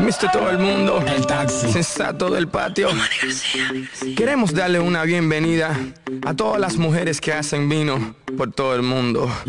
Mister Todo el Mundo, El Taxi, Sensato del Patio. Queremos darle una bienvenida a todas las mujeres que hacen vino por todo el mundo.